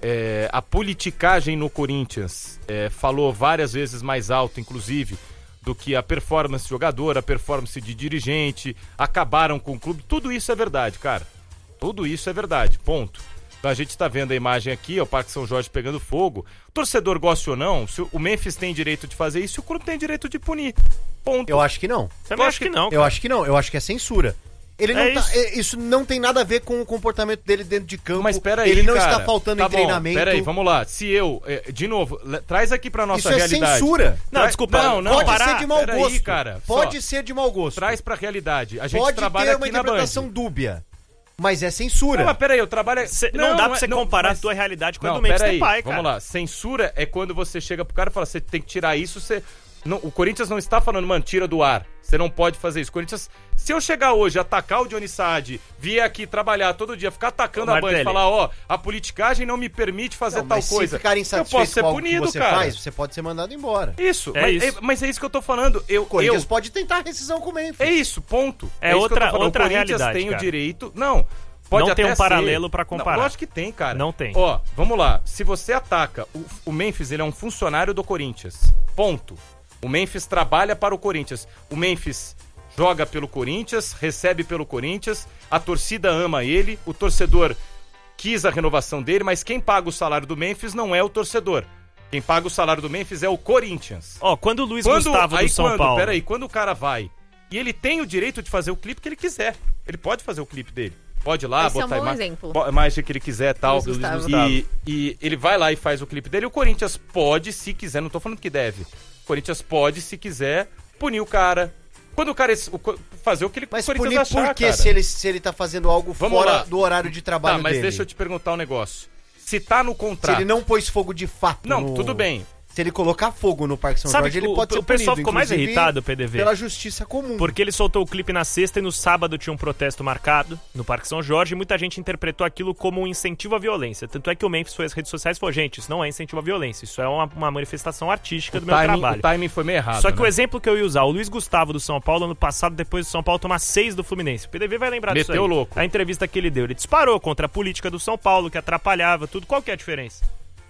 S2: É, a politicagem no Corinthians é, falou várias vezes mais alto, inclusive, do que a performance de jogador, a performance de dirigente, acabaram com o clube. Tudo isso é verdade, cara. Tudo isso é verdade. Ponto. Então a gente está vendo a imagem aqui, ó, o Parque São Jorge pegando fogo. O torcedor gosta ou não, se o Memphis tem direito de fazer isso, o clube tem direito de punir. Ponto.
S4: Eu acho que não.
S9: Também acho que não.
S4: Eu acho que não. Eu acho que é censura. Ele não
S9: É
S4: tá,
S9: isso.
S4: é, isso não tem nada a ver com o comportamento dele dentro de campo.
S2: Mas peraí,
S4: Ele não
S2: cara.
S4: está faltando
S2: Tá
S4: em
S2: bom,
S4: treinamento.
S2: Peraí, vamos lá. Se eu, é, de novo, le- traz aqui pra nossa
S4: Isso
S2: realidade.
S4: é censura.
S9: Não, desculpa.
S2: Não, não.
S4: Pode
S9: parar.
S4: ser de mau
S2: Peraí,
S4: gosto.
S2: cara.
S4: Pode
S2: Só.
S4: ser de mau gosto.
S2: Traz pra realidade. A gente
S4: Pode
S2: trabalha
S4: ter uma
S2: aqui na Band.
S4: interpretação dúbia. Mas é censura.
S2: Não, mas peraí, eu trabalho...
S9: Cê- não, dá pra você
S2: é- não,
S9: comparar
S2: mas-
S9: a tua realidade com a
S2: Não,
S9: do Memphis
S2: peraí,
S9: Depay, cara.
S2: vamos lá. Censura é quando você chega pro cara e fala, você tem que tirar isso, você... Não, o Corinthians não está falando, mano, tira do ar. Você não pode fazer isso. Corinthians, se eu chegar hoje, atacar o Johnny Saad, vier aqui trabalhar todo dia, ficar atacando
S9: Ô,
S2: a Band e
S9: Martelli.
S2: falar, ó, a politicagem não me permite fazer
S4: Não,
S2: tal
S4: mas
S2: coisa.
S4: se ficarem
S2: eu posso
S4: insatisfeitos
S2: ser
S4: com algo que
S2: punido,
S4: você
S2: cara.
S4: faz, você pode ser mandado embora.
S2: Isso,
S9: É
S2: mas,
S9: isso.
S2: é, mas é isso que eu tô falando. Eu,
S4: O Corinthians
S2: eu,
S4: pode tentar rescisão com o Memphis.
S2: É isso, ponto.
S9: É
S2: isso que eu
S9: outra-
S2: tô falando.
S9: outra
S2: o Corinthians
S9: realidade,
S2: tem
S9: cara.
S2: o direito... Não, pode
S9: Não
S2: até
S9: tem um
S2: ser.
S9: paralelo pra comparar.
S2: Não, lógico que tem, cara.
S9: Não tem.
S2: Ó, vamos lá. Se você ataca... O, o Memphis, ele é um funcionário do Corinthians. Ponto. O Memphis trabalha para o Corinthians. O Memphis joga pelo Corinthians, recebe pelo Corinthians, a torcida ama ele, o torcedor quis a renovação dele, mas quem paga o salário do Memphis não é o torcedor. Quem paga o salário do Memphis é o Corinthians.
S9: Ó, quando o Luiz
S2: Quando,
S9: Gustavo
S2: aí
S9: do São
S2: quando,
S9: Paulo...
S2: Peraí, quando o cara vai e ele tem o direito de fazer o clipe que ele quiser. Ele pode fazer o clipe dele. Pode ir lá,
S3: Esse é um
S2: botar
S3: bom
S2: ima-
S3: exemplo.
S2: bo- a imagem que ele quiser e tal.
S3: Luiz Gustavo.
S2: E, e ele vai lá e faz o clipe dele. O Corinthians pode, se quiser, não tô falando que deve. O Corinthians pode, se quiser, punir o cara. Quando o cara o co- fazer o que ele
S4: Mas
S2: o Corinthians
S4: punir
S2: achar,
S4: por quê
S2: cara.
S4: se ele, se ele tá fazendo algo
S2: Vamos
S4: fora
S2: lá.
S4: do horário de trabalho
S2: Tá, mas
S4: dele?
S2: deixa eu te perguntar um negócio. Se tá no
S4: Se
S2: contrato...
S4: ele não pôs fogo de fato
S2: Não,
S4: no-
S2: tudo bem.
S4: Se ele colocar fogo no Parque São
S9: Sabe
S4: Jorge,
S9: que
S4: ele
S9: o-
S4: pode ser
S9: o pessoal
S4: punido,
S9: ficou mais
S4: inclusive,
S9: irritado, P D V.
S4: pela justiça comum.
S9: Porque ele soltou o clipe na sexta e no sábado tinha um protesto marcado no Parque São Jorge e muita gente interpretou aquilo como um incentivo à violência. Tanto é que o Memphis foi às redes sociais e falou, gente, isso não é incentivo à violência, isso é uma, uma manifestação artística
S2: O
S9: do meu
S2: timing,
S9: trabalho.
S2: o timing foi meio errado,
S9: Só que
S2: né?
S9: o exemplo que eu ia usar, o Luiz Gustavo do São Paulo, ano passado, depois do São Paulo tomar seis do Fluminense. O P D V vai lembrar disso aí.
S2: Meteu o louco.
S9: A entrevista que ele deu, ele disparou contra a política do São Paulo, que atrapalhava tudo. Qual que é a diferença?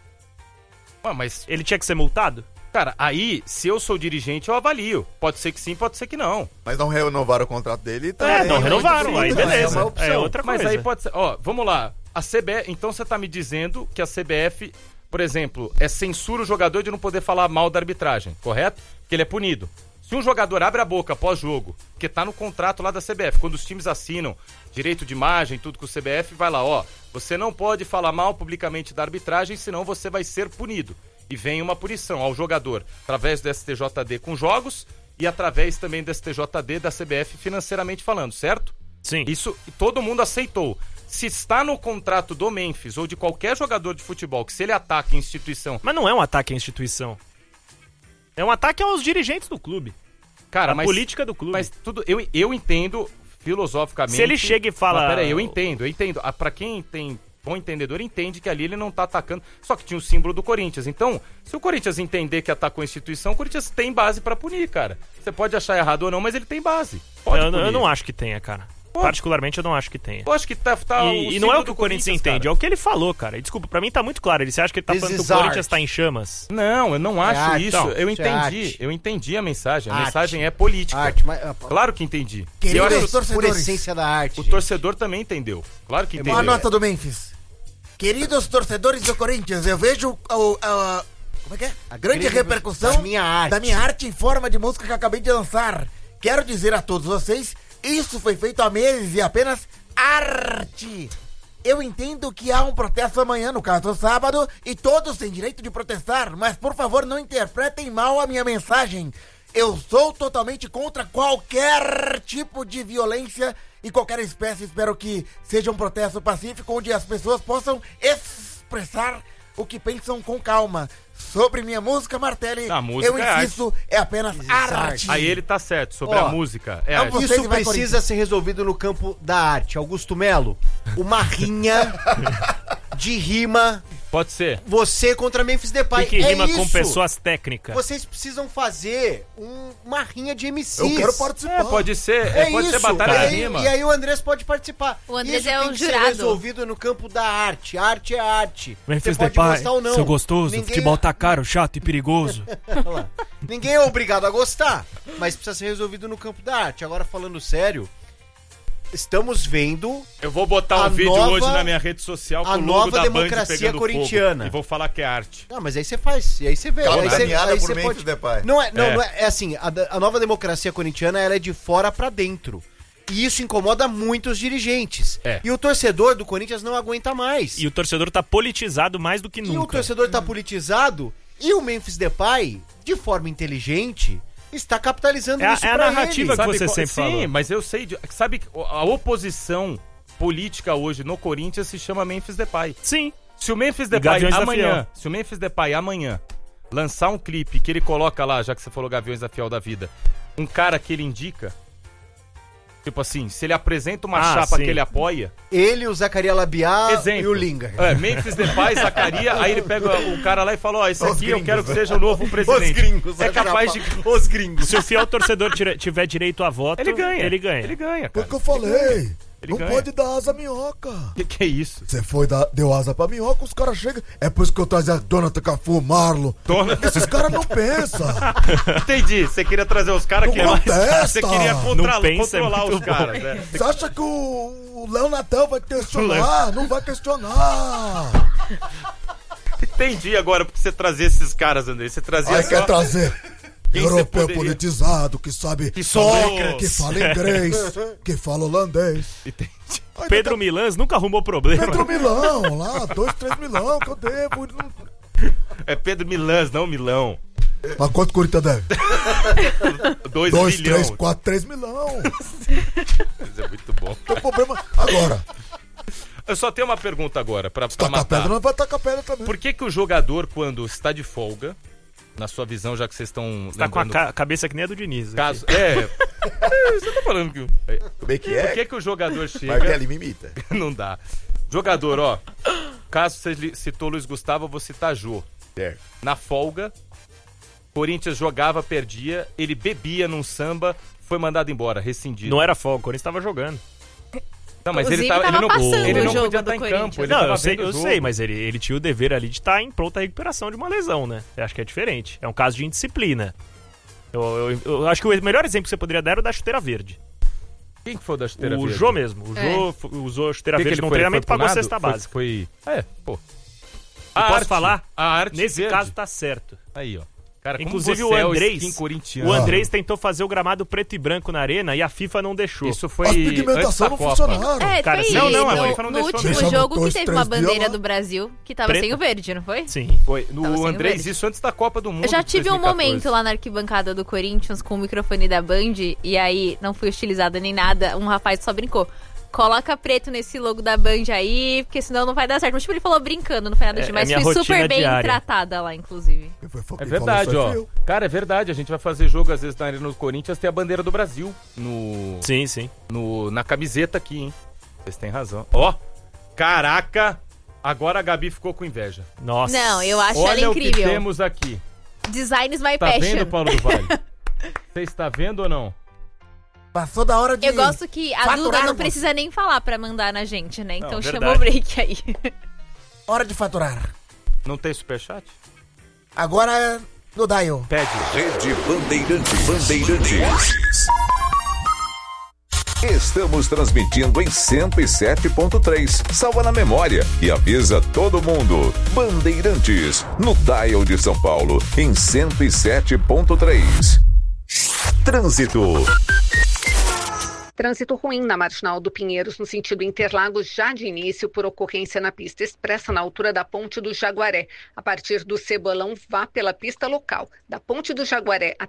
S2: Ah, mas,
S9: Ele tinha que ser multado?
S2: cara, aí, se eu sou dirigente, eu avalio. Pode ser que sim, pode ser que não.
S8: Mas não renovaram o contrato dele. Tá
S9: É, não renovaram, aí
S8: muito
S9: beleza.
S8: é uma opção.
S9: É outra coisa.
S2: Mas aí pode ser. Ó, vamos lá. A C B F. Então você tá me dizendo que a C B F, por exemplo, é censura o jogador de não poder falar mal da arbitragem, correto? Porque ele é punido. Se um jogador abre a boca pós-jogo, porque tá no contrato lá da C B F, quando os times assinam direito de imagem, tudo com o C B F, vai lá, ó. Você não pode falar mal publicamente da arbitragem, senão você vai ser punido. E vem uma punição ao jogador, através do S T J D com jogos e através também do S T J D da C B F financeiramente falando, certo?
S9: Sim.
S2: Isso todo mundo aceitou. Se está no contrato do Memphis ou de qualquer jogador de futebol que se ele ataca a instituição...
S9: Mas não é um ataque à instituição. É um ataque aos dirigentes do clube.
S2: Cara,
S9: a
S2: mas,
S9: política do clube.
S2: Mas tudo, eu, eu entendo filosoficamente...
S9: Se ele chega e fala-
S2: Mas peraí, eu entendo, eu entendo. Ah, pra quem tem bom entendedor, entende que ali ele não tá atacando... Só que tinha o símbolo do Corinthians. Então, se o Corinthians entender que atacou a instituição, o Corinthians tem base pra punir, cara. Você pode achar errado ou não, mas ele tem base. Pode
S9: eu,
S2: punir.
S9: eu não acho que tenha, cara.
S2: Pode.
S9: Particularmente, eu não acho que tenha.
S2: Eu acho que tá... tá
S9: E,
S2: o
S9: e não é
S2: símbolo
S9: o que
S2: do
S9: o Corinthians entende, é
S2: cara.
S9: o que ele falou, cara. E desculpa, pra mim tá muito claro. Ele você acha que ele tá
S4: This
S9: falando que o
S4: is
S9: Corinthians
S4: art.
S9: tá em chamas?
S2: Não, eu não acho
S4: arte,
S2: isso.
S4: então.
S2: eu
S4: Isso é
S2: entendi.
S4: arte.
S2: Eu entendi a mensagem. A
S4: Arte.
S2: mensagem é política.
S4: Arte, mas, ah,
S2: Claro que entendi.
S7: Queridos
S2: E olha,
S4: por
S7: torcedores,
S4: essência da arte.
S2: o
S4: gente.
S2: torcedor também entendeu. Claro que entendeu.
S7: uma nota do Memphis. Queridos torcedores do Corinthians, eu vejo o, a, como é que é? A grande
S4: Grande
S7: repercussão
S4: da minha arte.
S7: da minha arte em forma de música que eu acabei de lançar. Quero dizer a todos vocês, isso foi feito há meses e apenas arte. eu entendo que há um protesto amanhã, no caso sábado, e todos têm direito de protestar, mas por favor não interpretem mal a minha mensagem. Eu sou totalmente contra qualquer tipo de violência e qualquer espécie. Espero que seja um protesto pacífico onde as pessoas possam expressar o que pensam com calma. Sobre minha música, Martelli,
S2: a música
S7: eu
S2: é
S7: insisto, é, apenas arte.
S2: Aí ele tá certo, sobre
S4: Ó,
S2: a música. É
S7: não
S2: arte.
S7: você
S4: Isso
S7: que vai
S4: precisa ser resolvido no campo da arte. Augusto Melo, uma rinha de rima,
S2: Pode ser.
S4: você contra Memphis Depay.
S9: Tem que
S4: é
S9: rima
S4: isso.
S9: com pessoas técnicas.
S4: Vocês precisam fazer um- uma rinha de M Cs.
S8: Eu quero participar.
S2: É, pode ser.
S4: É
S2: É, pode
S4: isso.
S2: ser batalha
S4: e,
S2: de
S4: aí,
S2: rima.
S4: e aí o Andrés pode participar.
S3: O Andrés
S4: isso
S3: é
S4: tem
S3: o
S4: que
S3: jurado.
S4: ser resolvido no campo da arte. Arte é arte.
S10: Memphis
S4: Você pode
S10: Depay,
S4: gostar ou não.
S10: seu gostoso,
S4: Ninguém-
S10: futebol tá caro, chato e perigoso.
S4: Olha lá. Ninguém é obrigado a gostar, mas precisa ser resolvido no campo da arte. Agora, falando sério, estamos vendo
S2: Eu vou botar um
S4: A
S2: vídeo
S4: nova-
S2: hoje na minha rede social com
S4: a
S2: o logo
S4: nova
S2: da Band
S4: democracia
S2: pegando
S4: corintiana.
S2: fogo. E vou falar que é arte.
S4: Não, mas aí você faz, e aí você vê.
S1: Calma,
S4: aí você,
S1: caminhada
S4: aí
S1: por
S4: você
S1: Memphis
S4: pode...
S1: Depay.
S4: Não é, não,
S2: É.
S4: não é, é assim, a, da- a nova democracia corintiana, ela é de fora pra dentro. E isso incomoda muito os dirigentes.
S2: É.
S4: E o torcedor do Corinthians não aguenta mais.
S9: E o torcedor tá politizado mais do que
S4: E o
S9: nunca.
S4: torcedor tá politizado, e o Memphis Depay, de forma inteligente, está capitalizando
S9: É a-
S4: isso
S9: é a
S4: pra
S9: narrativa
S4: ele.
S9: que
S2: Sabe
S9: você
S2: qual-
S9: sempre
S2: Sim,
S9: falou.
S2: mas eu sei. de- Sabe, a oposição política hoje no Corinthians se chama Memphis Depay.
S9: Sim.
S2: Se o Memphis
S9: E
S2: Depay
S9: Gaviões da
S2: amanhã,
S9: Fiel.
S2: se o Memphis Depay amanhã lançar um clipe que ele coloca lá, já que você falou Gaviões da Fiel da Vida, um cara que ele indica, tipo assim, se ele apresenta uma
S9: Ah,
S2: chapa
S9: sim.
S2: que ele apoia,
S4: Ele, o Zacaria Labiá
S2: exemplo.
S4: e o Linga.
S2: É, Memphis Depay, Zacaria, aí ele pega o cara lá e fala, ó, esse
S1: Os
S2: aqui eu
S1: gringos,
S2: quero que
S1: né?
S2: seja o novo presidente.
S4: Os gringos,
S2: É
S4: a
S2: capaz de...
S4: chapa. Os gringos.
S9: Se o fiel torcedor tira- tiver direito a voto,
S2: Ele ganha.
S9: Ele ganha.
S2: Ele ganha,
S8: Foi
S2: cara.
S8: o que eu falei.
S2: Ele
S8: não
S2: ganha.
S8: pode dar asa à minhoca.
S2: Que que é isso?
S8: Você foi dar, deu asa pra minhoca, os caras chegam. É por isso que eu trazia Jonathan Cafu, Marlon.
S2: Dona...
S8: Esses caras não pensam.
S2: Entendi. Você queria trazer os caras
S8: Não
S2: que é mais...
S8: contesta.
S2: Você queria
S9: Não
S2: controlar,
S9: pensa, é
S2: controlar
S9: muito
S2: os caras,
S9: bom.
S2: né?
S8: Você acha que o, o Léo Natel vai questionar? Não vai questionar.
S2: Entendi agora porque você trazia esses caras, André. Você trazia
S8: Aí
S2: só...
S8: quer trazer
S2: Quem você
S8: europeu
S2: poderia-
S8: politizado, que sabe
S2: Que
S8: Sócrates,
S2: só-
S8: que fala inglês, que fala holandês.
S2: Entendi.
S8: Aí
S9: Pedro Milans nunca arrumou problema.
S8: Pedro Milão, lá, dois, três milão que eu devo. Não-
S2: É Pedro Milans, não Milão.
S8: Mas quanto o Corinthians deve?
S2: Dois,
S8: Dois,
S2: milhões.
S8: três, quatro, três milão.
S2: Isso é muito bom.
S8: Não tem problema. Agora,
S2: Eu só tenho uma pergunta agora pra, pra
S8: tacar pedra,
S2: matar.
S8: não vai tacar pedra também.
S2: Por que que o jogador, quando está de folga, na sua visão, já que vocês estão...
S9: Tá com a
S2: lembrando-
S9: ca- cabeça que nem a do Diniz. aqui.
S2: Caso... É... É, Você tá falando que...
S1: Como é que
S2: Por
S1: é?
S2: que que o jogador chega...
S1: Martelli me imita.
S2: Não dá. Jogador, ó. Caso você li- citou Luiz Gustavo, eu vou citar Jô.
S1: Certo.
S2: Na folga, Corinthians jogava, perdia, ele bebia num samba, foi mandado embora, rescindido.
S9: Não era folga, o Corinthians tava jogando.
S2: Não, mas ele,
S3: Inclusive,
S2: tava, ele
S3: tava
S2: não,
S3: passando
S2: ele
S3: o
S2: não
S3: jogo
S2: podia
S3: do
S2: estar em
S3: Corinthians.
S2: campo. Ele
S9: não,
S2: tava
S9: eu, sei,
S2: vendo o
S9: eu
S2: jogo.
S9: sei, mas ele, ele tinha o dever ali de estar em pronta recuperação de uma lesão, né? Eu acho que é diferente. É um caso de indisciplina. Eu, eu- eu acho que o melhor exemplo que você poderia dar era o da chuteira verde.
S2: Quem que foi da chuteira
S9: O
S2: verde?
S9: Jô mesmo. O
S3: É.
S9: Jô f- usou a chuteira
S2: Que que
S9: verde
S2: ele
S9: no
S2: foi?
S9: treinamento e
S2: Foi pro
S9: pagou a
S2: nado?
S9: cesta
S2: Foi-
S9: básica.
S2: Foi... É, pô.
S9: Eu posso falar?
S2: A arte
S9: Nesse
S2: verde.
S9: caso tá certo.
S2: Aí, ó. Cara, como
S9: Inclusive
S2: você
S9: o
S2: é
S9: Andrés,
S2: skin corintiano.
S9: o Andrés tentou fazer o gramado preto e branco na arena e a FIFA não deixou.
S2: Isso foi
S8: As
S2: antes da
S8: pigmentações não
S2: Copa.
S8: funcionaram.
S3: É,
S9: Cara,
S3: foi
S9: não, não, a
S3: no,
S9: FIFA não
S3: no
S9: deixou,
S3: último
S8: Deixava
S3: jogo
S8: dois,
S3: que teve
S8: três
S3: uma
S8: dias
S3: bandeira
S8: lá.
S3: do Brasil que tava
S9: Preta.
S3: sem o verde, não foi?
S9: Sim.
S2: Foi no
S3: Tava sem o
S2: Andrés,
S3: verde.
S2: isso antes da Copa do Mundo.
S3: Eu já
S2: de
S3: tive um
S2: dois mil e quatorze.
S3: momento lá na arquibancada do Corinthians com o microfone da Band e aí não fui utilizada nem nada. Um rapaz só brincou. Coloca preto nesse logo da Band aí, porque senão não vai dar certo. Mas tipo, ele falou brincando, não foi nada
S9: É-
S3: disso.
S9: é
S3: Mas
S9: minha
S3: fui
S9: rotina
S3: super bem
S9: diária.
S3: tratada lá, inclusive.
S8: Quem foi- foi-
S2: É
S8: quem falou
S2: verdade,
S8: isso aí
S2: ó.
S8: foi eu.
S2: Cara, é verdade. A gente vai fazer jogo, às vezes, na Arena do Corinthians, tem a bandeira do Brasil no,
S9: Sim, sim.
S2: no, na camiseta aqui, hein? Vocês têm razão. Ó, caraca! Agora a Gabi ficou com inveja.
S9: Nossa.
S3: Não, eu acho
S2: Olha
S3: ela
S2: o que
S3: incrível.
S2: temos aqui.
S3: Designs my
S2: Tá
S3: passion.
S2: vendo, Paulo do Vale? Você está vendo ou não?
S7: Passou da hora de...
S3: Eu gosto que a Duda não
S7: faturarmos.
S3: precisa nem falar pra mandar na gente, né? Então
S9: Não,
S3: chama
S9: verdade.
S3: o break aí.
S7: Hora de faturar.
S2: Não tem superchat?
S7: Agora é no Dial.
S2: Pede.
S11: Rede Bandeirantes. Bandeirantes. Estamos transmitindo em cento e sete ponto três. Salva na memória e avisa todo mundo. Bandeirantes, no Dial de São Paulo, em cento e sete ponto três. Trânsito.
S12: Trânsito ruim na Marginal do Pinheiros, no sentido Interlagos, já de início por ocorrência na pista expressa na altura da Ponte do Jaguaré. A partir do Cebolão, vá pela pista local. Da Ponte do Jaguaré até